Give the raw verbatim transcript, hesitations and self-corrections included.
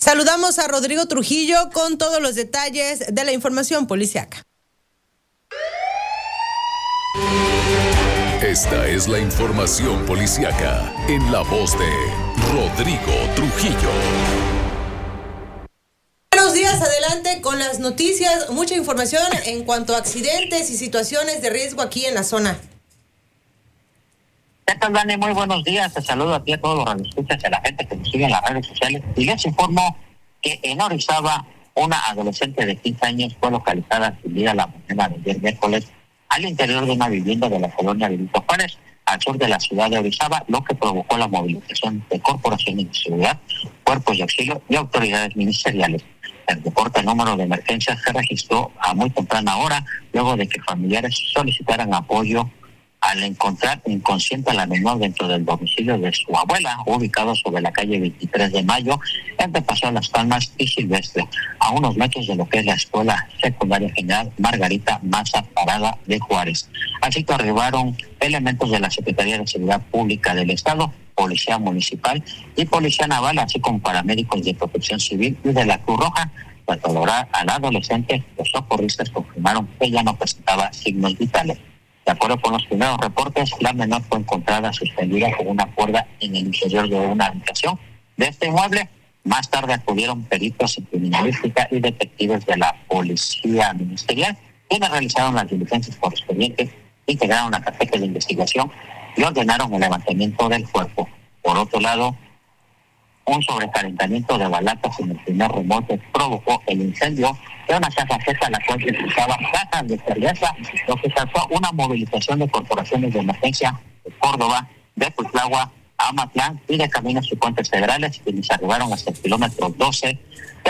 Saludamos a Rodrigo Trujillo con todos los detalles de la información policiaca. Esta es la información policiaca en la voz de Rodrigo Trujillo. Buenos días, adelante con las noticias, mucha información en cuanto a accidentes y situaciones de riesgo aquí en la zona. ¿Qué tal, Dani? Muy buenos días. Te saludo a ti, a todos los radioescuchas y a la gente que nos sigue en las redes sociales. Y les informo que en Orizaba, una adolescente de quince años fue localizada sin vida la mañana de ayer miércoles al interior de una vivienda de la colonia Benito Juárez, al sur de la ciudad de Orizaba, lo que provocó la movilización de corporaciones de seguridad, cuerpos de auxilio y autoridades ministeriales. El reporte número de emergencia se registró a muy temprana hora, luego de que familiares solicitaran apoyo al encontrar inconsciente a la menor dentro del domicilio de su abuela, ubicado sobre la calle veintitrés de mayo, entre Paseo Las Palmas y Silvestre, a unos metros de lo que es la Escuela Secundaria General Margarita Maza Parada de Juárez. Así que arribaron elementos de la Secretaría de Seguridad Pública del Estado, Policía Municipal y Policía Naval, así como paramédicos de Protección Civil y de la Cruz Roja. Para lograr al adolescente, los socorristas confirmaron que ella no presentaba signos vitales. De acuerdo con los primeros reportes, la menor fue encontrada suspendida con una cuerda en el interior de una habitación de este inmueble. Más tarde acudieron peritos en criminalística y detectives de la Policía Ministerial, quienes realizaron las diligencias correspondientes, integraron la carpeta de investigación y ordenaron el levantamiento del cuerpo. Por otro lado, un sobrecalentamiento de balatas en el primer remolque provocó el incendio de una casa seca, la cual utilizaba cajas de cerveza, lo que causó una movilización de corporaciones de emergencia de Córdoba, de Cuitlagua, Amatlán y de Caminos y Puentes Federales, quienes arribaron hasta el kilómetro doce de